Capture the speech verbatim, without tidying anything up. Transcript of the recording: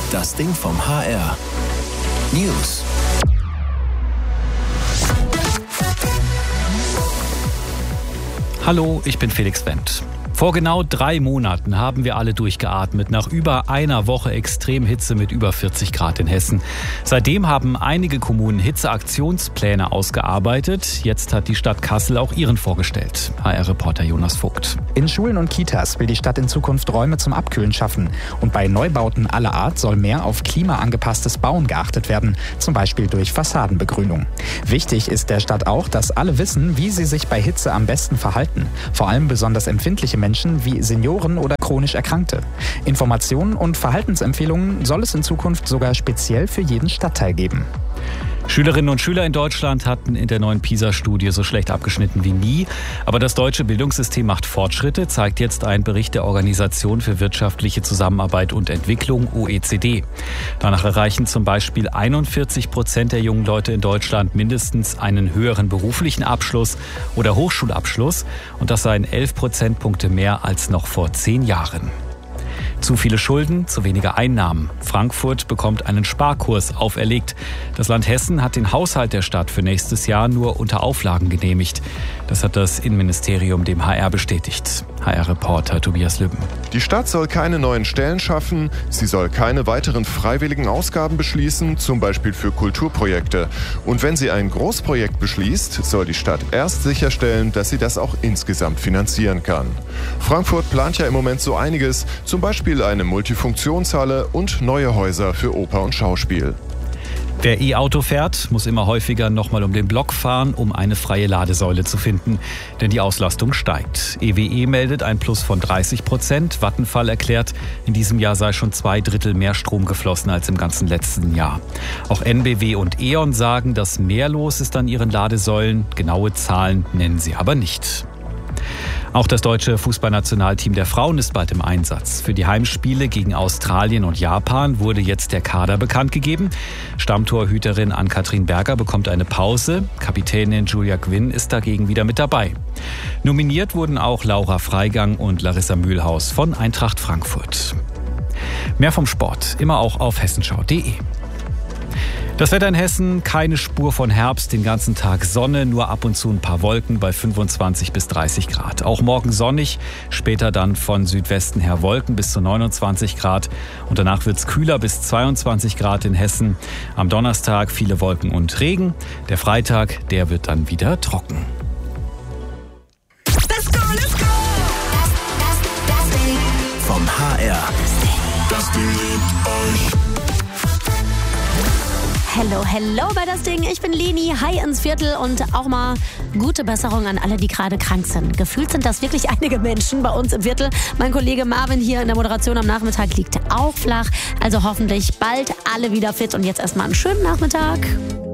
Das Ding vom H R. News. Hallo, ich bin Felix Wendt. Vor genau drei Monaten haben wir alle durchgeatmet, nach über einer Woche Extremhitze mit über vierzig Grad in Hessen. Seitdem haben einige Kommunen Hitzeaktionspläne ausgearbeitet. Jetzt hat die Stadt Kassel auch ihren vorgestellt. H R-Reporter Jonas Vogt. In Schulen und Kitas will die Stadt in Zukunft Räume zum Abkühlen schaffen. Und bei Neubauten aller Art soll mehr auf klimaangepasstes Bauen geachtet werden, zum Beispiel durch Fassadenbegrünung. Wichtig ist der Stadt auch, dass alle wissen, wie sie sich bei Hitze am besten verhalten. Vor allem besonders empfindliche Menschen Menschen wie Senioren oder chronisch Erkrankte. Informationen und Verhaltensempfehlungen soll es in Zukunft sogar speziell für jeden Stadtteil geben. Schülerinnen und Schüler in Deutschland hatten in der neuen PISA-Studie so schlecht abgeschnitten wie nie. Aber das deutsche Bildungssystem macht Fortschritte, zeigt jetzt ein Bericht der Organisation für wirtschaftliche Zusammenarbeit und Entwicklung, O E C D. Danach erreichen zum Beispiel einundvierzig Prozent der jungen Leute in Deutschland mindestens einen höheren beruflichen Abschluss oder Hochschulabschluss. Und das seien elf Prozentpunkte mehr als noch vor zehn Jahren. Zu viele Schulden, zu wenige Einnahmen. Frankfurt bekommt einen Sparkurs auferlegt. Das Land Hessen hat den Haushalt der Stadt für nächstes Jahr nur unter Auflagen genehmigt. Das hat das Innenministerium dem H R bestätigt. H R-Reporter Tobias Lübben. Die Stadt soll keine neuen Stellen schaffen. Sie soll keine weiteren freiwilligen Ausgaben beschließen, zum Beispiel für Kulturprojekte. Und wenn sie ein Großprojekt beschließt, soll die Stadt erst sicherstellen, dass sie das auch insgesamt finanzieren kann. Frankfurt plant ja im Moment so einiges, zum Beispiel eine Multifunktionshalle und neue Häuser für Oper und Schauspiel. Wer E-Auto fährt, muss immer häufiger nochmal um den Block fahren, um eine freie Ladesäule zu finden. Denn die Auslastung steigt. E W E meldet ein Plus von dreißig Prozent. Vattenfall erklärt, in diesem Jahr sei schon zwei Drittel mehr Strom geflossen als im ganzen letzten Jahr. Auch N B W und E.ON sagen, dass mehr los ist an ihren Ladesäulen. Genaue Zahlen nennen sie aber nicht. Auch das deutsche Fußballnationalteam der Frauen ist bald im Einsatz. Für die Heimspiele gegen Australien und Japan wurde jetzt der Kader bekannt gegeben. Stammtorhüterin Ann-Kathrin Berger bekommt eine Pause. Kapitänin Julia Gwynn ist dagegen wieder mit dabei. Nominiert wurden auch Laura Freigang und Larissa Mühlhaus von Eintracht Frankfurt. Mehr vom Sport, immer auch auf hessenschau punkt de. Das Wetter in Hessen, keine Spur von Herbst, den ganzen Tag Sonne, nur ab und zu ein paar Wolken bei fünfundzwanzig bis dreißig Grad. Auch morgen sonnig, später dann von Südwesten her Wolken bis zu neunundzwanzig Grad. Und danach wird es kühler bis zweiundzwanzig Grad in Hessen. Am Donnerstag viele Wolken und Regen. Der Freitag, der wird dann wieder trocken. Let's go, let's go! Das, das, das Ding vom H R. Das Ding liebt euch. Hello, hello bei das Ding. Ich bin Leni, hi ins Viertel und auch mal gute Besserung an alle, die gerade krank sind. Gefühlt sind das wirklich einige Menschen bei uns im Viertel. Mein Kollege Marvin hier in der Moderation am Nachmittag liegt auch flach. Also hoffentlich bald alle wieder fit und jetzt erstmal einen schönen Nachmittag.